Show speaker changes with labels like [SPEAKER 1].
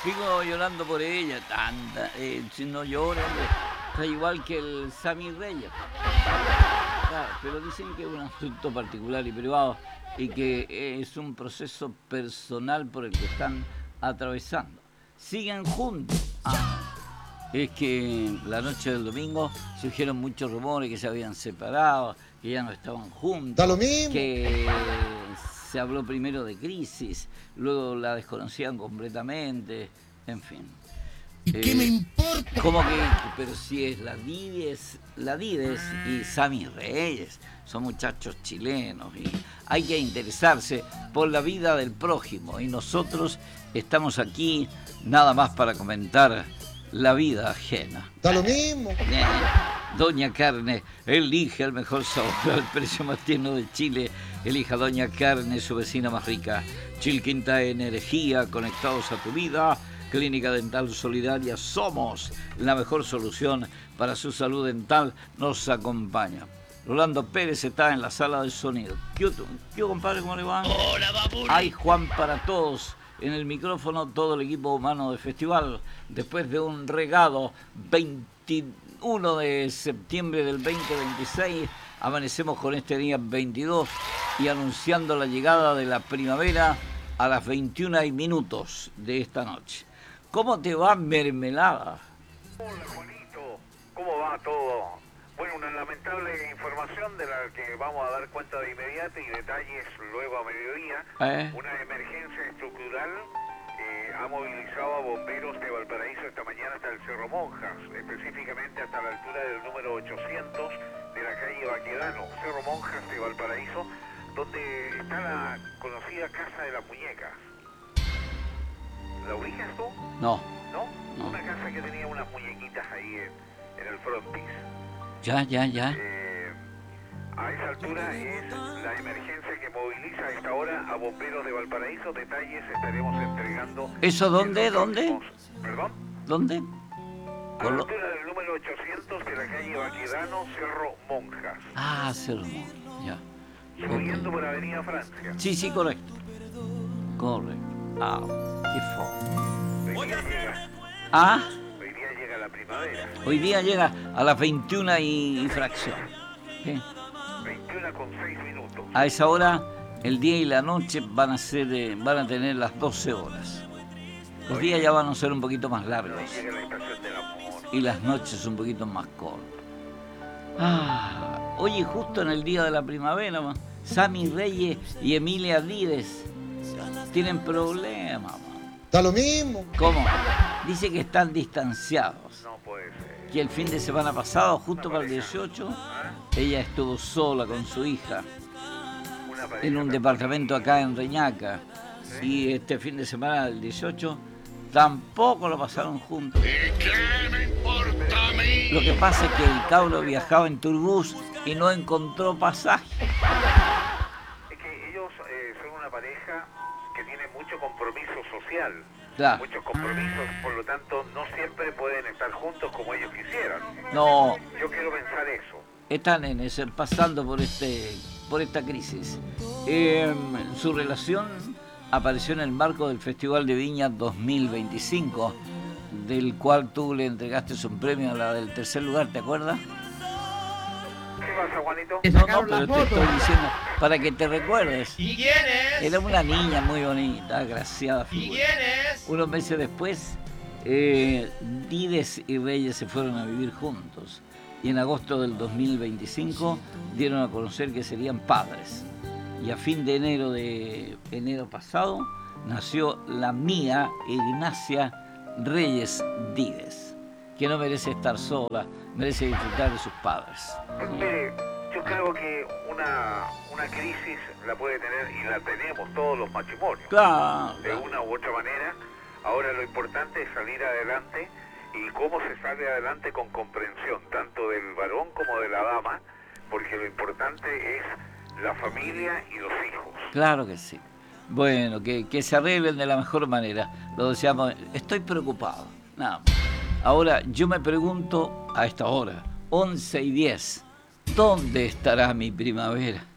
[SPEAKER 1] Sigo llorando por ella, tanta, si no llora, está igual que el Sammy Reyes. Claro, pero dicen que es un asunto particular y privado y que es un proceso personal por el que están atravesando. Siguen juntos. Es que la noche del domingo surgieron muchos rumores que se habían separado, que ya no estaban juntos.
[SPEAKER 2] Da lo mismo.
[SPEAKER 1] Que se habló primero de crisis, luego la desconocían completamente, en fin.
[SPEAKER 2] ¿Y qué me importa?
[SPEAKER 1] ¿Cómo que? Pero si es la Dides y Sammy Reyes, son muchachos chilenos y hay que interesarse por la vida del prójimo y nosotros estamos aquí nada más para comentar la vida ajena.
[SPEAKER 2] Da lo mismo.
[SPEAKER 1] Doña Carne, elige el mejor sabor al precio más tierno de Chile. Elija Doña Carne, su vecina más rica. Chilquinta Energía, conectados a tu vida. Clínica Dental Solidaria, somos la mejor solución para su salud dental. Nos acompaña. Rolando Pérez está en la sala de sonido. ¿Qué compadre, cómo le va?
[SPEAKER 3] Hola, Babuli.
[SPEAKER 1] Hay Juan para todos. En el micrófono todo el equipo humano del festival. Después de un regado 21 de septiembre del 2026, amanecemos con este día 22 y anunciando la llegada de la primavera a las 21:00 de esta noche. ¿Cómo te va, Mermelada?
[SPEAKER 4] Hola, Juanito. ¿Cómo va todo? Bueno, una lamentable información de la que vamos a dar cuenta de inmediato y detalles luego a mediodía. Una emergencia estructural ha movilizado a bomberos de Valparaíso esta mañana hasta el Cerro Monjas, específicamente hasta la altura del número 800 de la calle Baquedano, Cerro Monjas de Valparaíso, donde está la conocida Casa de las Muñecas. ¿La ubicas tú?
[SPEAKER 1] No.
[SPEAKER 4] ¿No? Una casa que tenía unas muñequitas ahí en el frontis.
[SPEAKER 1] Ya.
[SPEAKER 4] A esa altura es la emergencia que moviliza a esta hora a bomberos de Valparaíso. Detalles estaremos entregando.
[SPEAKER 1] ¿Eso dónde?
[SPEAKER 4] ¿Perdón?
[SPEAKER 1] ¿Dónde?
[SPEAKER 4] A la altura del número 800 de la calle Baquedano, Cerro Monjas.
[SPEAKER 1] Ah, Cerro Monjas, ya.
[SPEAKER 4] Subiendo por Avenida Francia.
[SPEAKER 1] Sí, correcto. Qué fome.
[SPEAKER 4] Hoy día llega. Hoy día llega la primavera.
[SPEAKER 1] Hoy día llega a las 21 y fracción. ¿Qué?
[SPEAKER 4] 21:06.
[SPEAKER 1] A esa hora, el día y la noche van a tener las 12 horas. Los días ya van a ser un poquito más largos.
[SPEAKER 4] Llega la estación del amor.
[SPEAKER 1] Y las noches un poquito más cortas. Oye, justo en el día de la primavera, Sammy Reyes y Emilia Dides tienen problemas.
[SPEAKER 2] Da lo mismo.
[SPEAKER 1] ¿Cómo? Dice que están distanciados.
[SPEAKER 4] No puede ser.
[SPEAKER 1] Que el fin de semana pasado, justo para el 18, ella estuvo sola con su hija en un departamento acá en Reñaca. Y este fin de semana del 18 tampoco lo pasaron juntos.
[SPEAKER 3] ¿Y qué me importa a mí?
[SPEAKER 1] Lo que pasa es que el cabro viajaba en turbús y no encontró pasaje.
[SPEAKER 4] Es que ellos son una pareja que tiene mucho compromiso social.
[SPEAKER 1] Claro.
[SPEAKER 4] Muchos compromisos, por lo tanto no siempre pueden estar juntos como ellos quisieran.
[SPEAKER 1] No,
[SPEAKER 4] Yo quiero pensar eso.
[SPEAKER 1] están pasando por esta crisis. Su relación apareció en el marco del Festival de Viña 2025, del cual tú le entregaste un premio a la del tercer lugar, ¿te acuerdas?
[SPEAKER 4] ¿Qué pasa, Juanito?
[SPEAKER 1] No, pero te estoy diciendo para que te recuerdes.
[SPEAKER 3] ¿Y quién es?
[SPEAKER 1] Era una niña muy bonita, agraciada
[SPEAKER 3] ¿Y
[SPEAKER 1] figura.
[SPEAKER 3] quién es?
[SPEAKER 1] Unos meses después, Dides y Reyes se fueron a vivir juntos y en agosto del 2025 dieron a conocer que serían padres. Y a fin de enero pasado nació la mía Ignacia Reyes Dides, que no merece estar sola, merece disfrutar de sus padres.
[SPEAKER 4] Mire, yo creo que una crisis la puede tener y la tenemos todos los matrimonios.
[SPEAKER 1] Claro.
[SPEAKER 4] De una u otra manera. Ahora lo importante es salir adelante y cómo se sale adelante con comprensión, tanto del varón como de la dama, porque lo importante es la familia y los hijos.
[SPEAKER 1] Claro que sí. Bueno, que se arreglen de la mejor manera. Lo deseamos. Estoy preocupado. Nada más. Ahora, yo me pregunto a esta hora, 11:10, ¿dónde estará mi primavera?